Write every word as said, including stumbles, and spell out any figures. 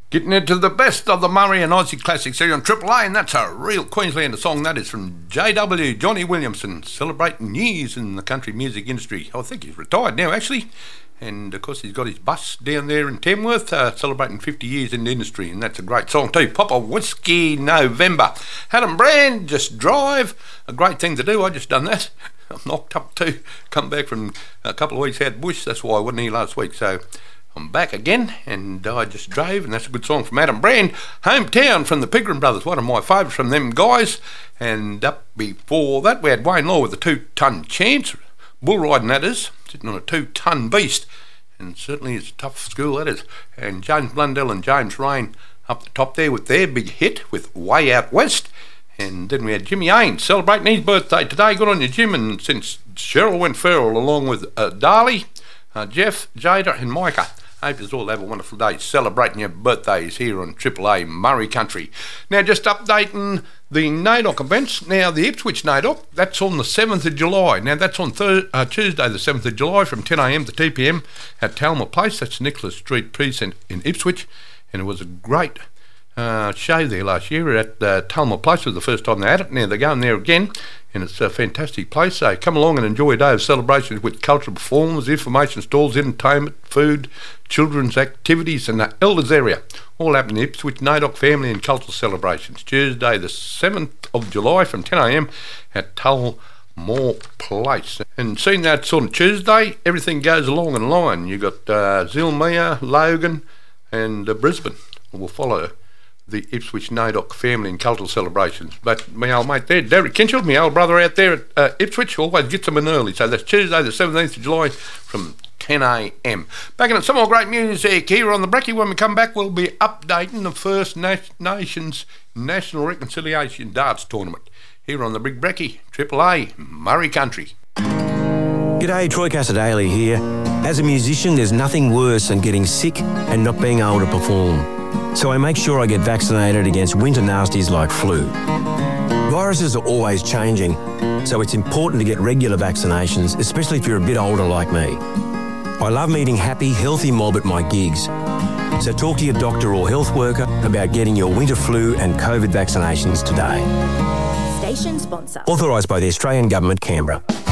Getting into the best of the Murray and Aussie classics here on Triple A, and that's a real Queenslander song. That is from J W, Johnny Williamson, celebrating years in the country music industry. I think he's retired now, actually. And, of course, he's got his bus down there in Tamworth, uh, celebrating fifty years in the industry, and that's a great song too. Papa Whiskey November. Adam Brand, Just Drive. A great thing to do. I just done that. I'm knocked up too. Come back from a couple of weeks out bush. That's why I wasn't here last week, so I'm back again, and I just drove, and that's a good song from Adam Brand. Hometown from the Pigram Brothers, one of my favourites from them guys. And up before that, we had Wayne Law with a two-ton chance, bull riding that is, sitting on a two-ton beast, and certainly it's a tough school that is. And James Blundell and James Rain up the top there with their big hit with Way Out West. And then we had Jimmy Haynes celebrating his birthday today. Good on you, Jim. And since Cheryl went feral along with uh, Darley, uh, Jeff, Jada and Micah, hope you all have a wonderful day celebrating your birthdays here on Triple A Murray Country. Now, just updating the NAIDOC events. Now, the Ipswich NAIDOC, that's on the seventh of July. Now, that's on thir- uh, Tuesday the seventh of July from ten a m to two p m at Talma Place. That's Nicholas Street Precinct in Ipswich. And it was a great uh, show there last year at uh, Talma Place. It was the first time they had it. Now, they're going there again. And it's a fantastic place. So come along and enjoy a day of celebrations with cultural performers, information stalls, entertainment, food, children's activities, and the elders area. All happening in Ipswich NAIDOC Family and Cultural Celebrations. Tuesday the seventh of July from ten a m at Tullamore Place. And seeing that's on Tuesday, everything goes along in line. You've got uh, Zilmere, Logan, and uh, Brisbane will follow the Ipswich NAIDOC Family and Cultural Celebrations. But my old mate there, Derek Kinchell, my old brother out there at uh, Ipswich, always gets them in early. So that's Tuesday the seventeenth of July from ten a m. Back in some more great music here on the Brekkie. When we come back, we'll be updating the First Nations National Reconciliation Darts Tournament here on the Big Brekkie, Triple A, Murray Country. G'day, Troy Casadale here. As a musician, there's nothing worse than getting sick and not being able to perform. So I make sure I get vaccinated against winter nasties like flu. Viruses are always changing, so it's important to get regular vaccinations, especially if you're a bit older like me. I love meeting happy, healthy mob at my gigs. So talk to your doctor or health worker about getting your winter flu and COVID vaccinations today. Station sponsor. Authorised by the Australian Government, Canberra.